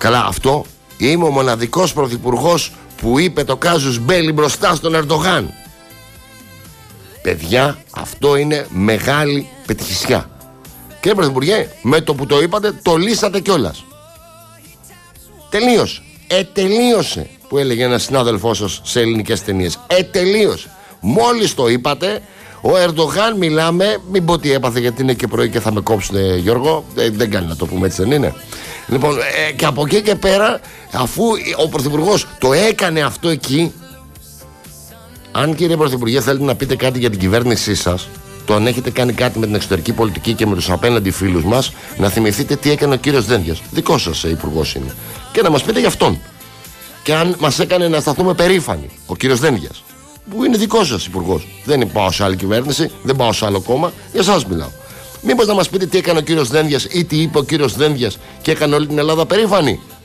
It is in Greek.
Καλά, αυτό είμαι ο μοναδικός πρωθυπουργός που είπε το κάζους μπέλι μπροστά στον Ερντογάν. Παιδιά, αυτό είναι μεγάλη πετυχησιά. Κύριε Πρωθυπουργέ, με το που το είπατε, το λύσατε κιόλας. Τελείωσε. Τελείωσε, που έλεγε ένας συνάδελφός σας σε ελληνικές ταινίες. Τελείωσε. Μόλις το είπατε, ο Ερντογάν, μιλάμε, μην πω τι έπαθε γιατί είναι και πρωί και θα με κόψουνε, Γιώργο. Δεν κάνει να το πούμε, έτσι δεν είναι? Λοιπόν, και από εκεί και πέρα, αφού ο Πρωθυπουργός το έκανε αυτό εκεί, αν, κύριε Πρωθυπουργέ, θέλετε να πείτε κάτι για την κυβέρνησή σας, το αν έχετε κάνει κάτι με την εξωτερική πολιτική και με τους απέναντι φίλους μας, να θυμηθείτε τι έκανε ο κύριος Δένδιας. Δικός σας υπουργός είναι. Και να μας πείτε για αυτόν. Και αν μας έκανε να σταθούμε περήφανοι, ο κύριος Δένδιας, που είναι δικός σας υπουργός. Δεν πάω σε άλλη κυβέρνηση, δεν πάω σε άλλο κόμμα, για εσάς μιλάω. Μήπως να μας πείτε τι έκανε ο κύριος Δένδιας ή τι είπε ο κύριος Δένδιας και έκανε όλη την Ελλάδα περήφανη?